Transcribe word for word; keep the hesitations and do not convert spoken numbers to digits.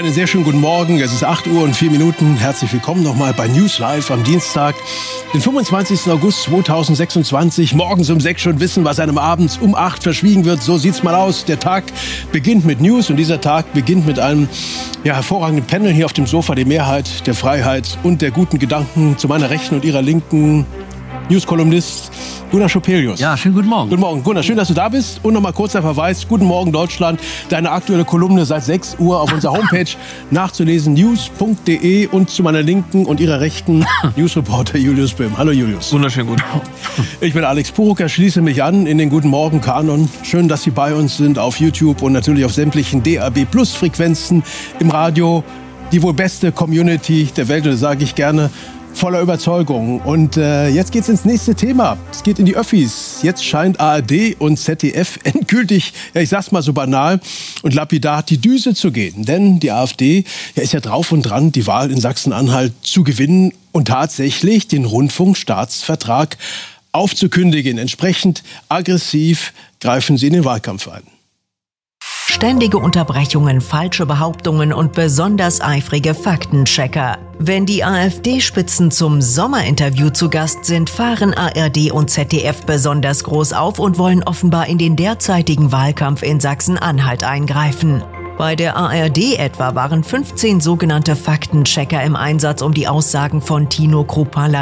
Einen sehr schönen guten Morgen. Es ist acht Uhr und vier Minuten. Herzlich willkommen nochmal bei News Live am Dienstag, den fünfundzwanzigsten August zweitausendsechsundzwanzig. Morgens um sechs schon wissen, was einem abends um acht verschwiegen wird. So sieht's mal aus. Der Tag beginnt mit News und dieser Tag beginnt mit einem ja, hervorragenden Panel hier auf dem Sofa. Die Mehrheit der Freiheit und der guten Gedanken zu meiner Rechten und ihrer Linken. News-Kolumnist Gunnar Schopelius. Ja, schönen guten Morgen. Guten Morgen, Gunnar. Schön, dass du da bist. Und nochmal kurz der Verweis. Guten Morgen, Deutschland. Deine aktuelle Kolumne seit sechs Uhr auf unserer Homepage nachzulesen. news punkt de und zu meiner Linken und ihrer Rechten Newsreporter Julius Böhm. Hallo, Julius. Wunderschönen guten Morgen. Ich bin Alex Purucker, schließe mich an in den Guten Morgen-Kanon. Schön, dass Sie bei uns sind auf YouTube und natürlich auf sämtlichen D A B Plus Frequenzen im Radio. Die wohl beste Community der Welt, und das sage ich gerne, voller Überzeugung. Und äh, jetzt geht's ins nächste Thema. Es geht in die Öffis. Jetzt scheint A R D und Z D F endgültig, ja, ich sag's mal so banal und lapidar, die Düse zu gehen. Denn die AfD ja, ist ja drauf und dran, die Wahl in Sachsen-Anhalt zu gewinnen und tatsächlich den Rundfunkstaatsvertrag aufzukündigen. Entsprechend aggressiv greifen sie in den Wahlkampf ein. Ständige Unterbrechungen, falsche Behauptungen und besonders eifrige Faktenchecker. Wenn die AfD-Spitzen zum Sommerinterview zu Gast sind, fahren A R D und Z D F besonders groß auf und wollen offenbar in den derzeitigen Wahlkampf in Sachsen-Anhalt eingreifen. Bei der A R D etwa waren fünfzehn sogenannte Faktenchecker im Einsatz, um die Aussagen von Tino Kruppalla